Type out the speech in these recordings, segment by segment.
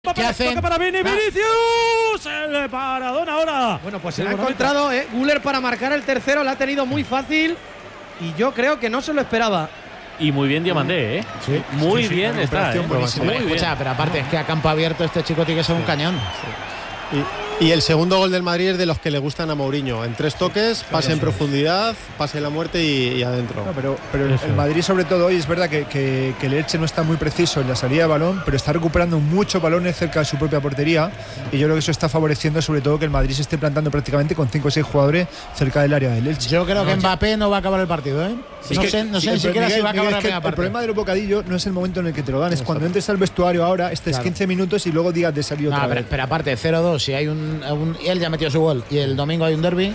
¿Qué hacen? Toca para Vinicius. El paradón ahora. Bueno, pues se lo ha encontrado Güler para marcar el tercero. La ha tenido muy fácil y yo creo que no se lo esperaba. Y muy bien Diamandé, ¿eh? Sí, muy bien está, ¿eh? Muy bien. Pero aparte es que a campo abierto este chico tiene que ser un cañón. Y el segundo gol del Madrid es de los que le gustan a Mourinho. En 3 toques, pase en profundidad, pase en la muerte y adentro. No, pero el Madrid, sobre todo hoy, es verdad que el Elche no está muy preciso en la salida de balón, pero está recuperando muchos balones cerca de su propia portería. Y yo creo que eso está favoreciendo sobre todo que el Madrid se esté plantando prácticamente con 5 o 6 jugadores cerca del área del Elche. Yo creo que Mbappé no va a acabar el partido, ¿eh? Sí, no sé ni siquiera si va a acabar la primera El parte. problema de los bocadillos no es el momento en el que te lo dan, es cuando entres al vestuario ahora, estés 15 minutos y luego digas de salir otra vez. Pero aparte, 0-2, si hay él ya metió su gol y el domingo hay un derbi.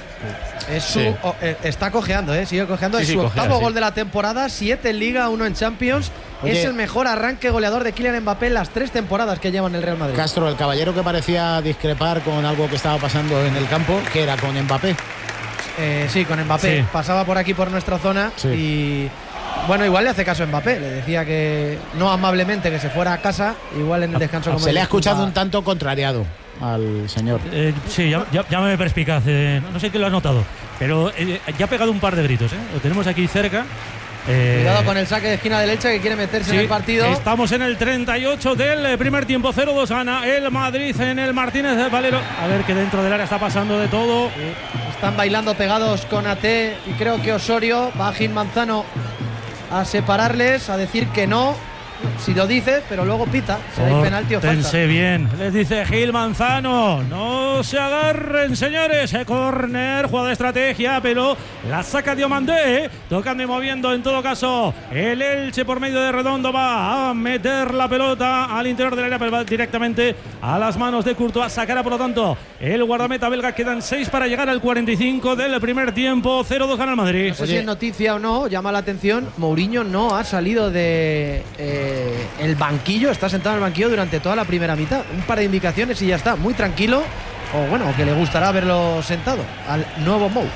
Está cojeando, sigue cojeando. Es su octavo gol de la temporada, 7 en Liga, 1 en Champions. Oye, es el mejor arranque goleador de Kylian Mbappé en las 3 temporadas que lleva en el Real Madrid. Castro, el caballero que parecía discrepar con algo que estaba pasando en el campo, que era con Mbappé. Sí, con Mbappé. Sí. Pasaba por aquí, por nuestra zona y… Bueno, igual le hace caso a Mbappé. Le decía que no amablemente que se fuera a casa. Igual en el descanso como se le ha escuchado un tanto contrariado al señor. Sí, llámame perspicaz. No sé qué lo has notado, pero ya ha pegado un par de gritos. Lo tenemos aquí cerca. Cuidado con el saque de esquina del Elche que quiere meterse en el partido. Estamos en el 38 del primer tiempo. 0-2 gana el Madrid en el Martínez de Valero. A ver que dentro del área está pasando de todo. Están bailando pegados con AT y creo que Osorio. Va Gil Manzano a separarles, a decir que no. Si lo dice, pero luego pita. Será penalti o falta. Pórtense bien, les dice Gil Manzano. No se agarren, señores. Corner, jugada de estrategia, pero la saca Diomandé. Tocando y moviendo, en todo caso, el Elche por medio de Redondo va a meter la pelota al interior del área, pero va directamente a las manos de Courtois. Sacará, por lo tanto, el guardameta belga. Quedan 6 para llegar al 45 del primer tiempo. 0-2 gana el Madrid. No sé si es noticia o no, llama la atención. Mourinho no ha salido de… el banquillo, está sentado en el banquillo durante toda la primera mitad. Un par de indicaciones y ya está, muy tranquilo. O bueno, que le gustará verlo sentado al nuevo Mou.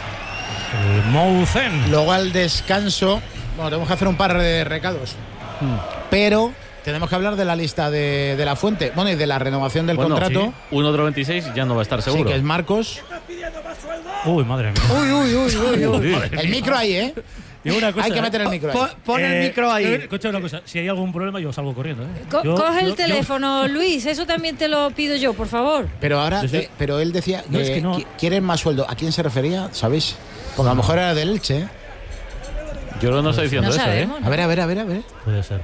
Mouzen. Luego al descanso, tenemos que hacer un par de recados. Pero tenemos que hablar de la lista de la Fuente. Bueno, y de la renovación del contrato. Sí. 1,26 ya no va a estar seguro. Sí, que es Marcos. Uy, madre mía. Uy. El micro ahí, ¿eh? Una cosa, hay que meter el micro ahí. Pon el micro ahí. Escucha una cosa, si hay algún problema yo salgo corriendo. Coge el teléfono, Luis, eso también te lo pido yo, por favor. Pero ahora, pero él decía no, es que no. quieren más sueldo. ¿A quién se refería? ¿Sabéis? Porque a lo mejor era del Elche, ¿eh? Yo no estoy diciendo no eso, sabemos, A ver. Puede ser.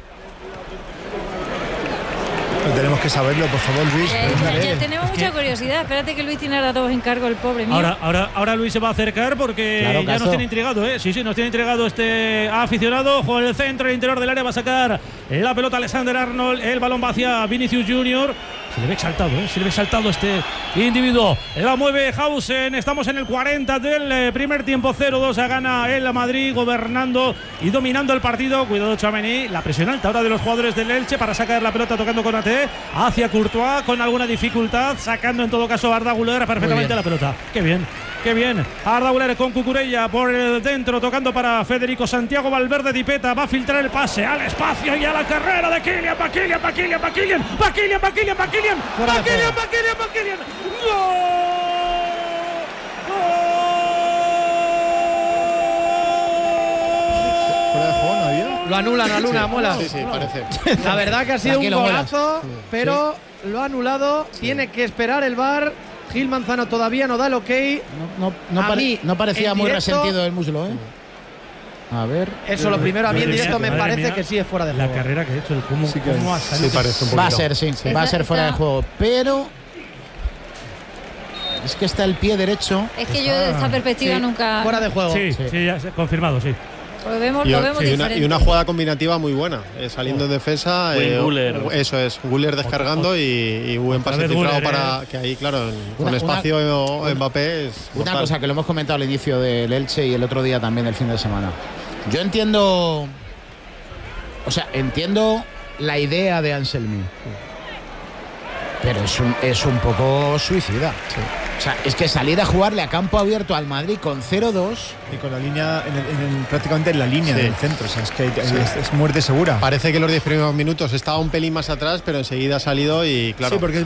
Tenemos que saberlo, por favor, Luis. Ya tenemos mucha curiosidad. Espérate que Luis tiene ahora 2 encargos, el pobre mío. Ahora Luis se va a acercar porque claro, ya nos tiene intrigado, ¿eh? Sí, nos tiene intrigado este aficionado. Juega el centro, el interior del área, va a sacar la pelota Alexander Arnold. El balón va hacia Vinicius Junior. Se le ve exaltado, se le ve exaltado este individuo. La mueve Hausen. Estamos en el 40 del primer tiempo. 0-2 gana el Madrid, gobernando y dominando el partido. Cuidado Tchouaméni. La presión alta ahora de los jugadores del Elche para sacar la pelota tocando con AT hacia Courtois con alguna dificultad. Sacando en todo caso a Arda Güler perfectamente la pelota. Qué bien. Arda Güler con Cucurella por el dentro, tocando para Federico Santiago Valverde. Dipeta va a filtrar el pase al espacio y a la carrera de Kylian. Va Kylian. Lo anula, mola. Sí, parece. La verdad que ha sido un golazo, pero sí. lo ha anulado. Tiene que esperar el VAR. Gil Manzano todavía no da el ok. No parecía muy resentido el muslo, ¿eh? A ver. Eso lo primero, a mí en directo me parece que sí es fuera de juego. La carrera que ha hecho, cómo ha salido. Sí, parece un poquito. Va a ser fuera de juego, pero es que está el pie derecho. Es que yo de esta perspectiva nunca… Fuera de juego. Sí, ya confirmado, sí. Lo vemos diferente. Y una jugada combinativa muy buena, saliendo en defensa. Güler. Eso es, Güler descargando y buen pase cifrado para que ahí, claro, con espacio Mbappé es una mortal. cosa que lo hemos comentado al inicio del Elche y el otro día también del fin de semana. Yo entiendo la idea de Anselmi, Pero es un poco suicida. Sí. O sea, es que salir a jugarle a campo abierto al Madrid con 0-2. Y con la línea, prácticamente en la línea Sí. del centro. O sea, es que es muerte segura. Parece que los 10 primeros minutos estaba un pelín más atrás, pero enseguida ha salido y claro. Sí, porque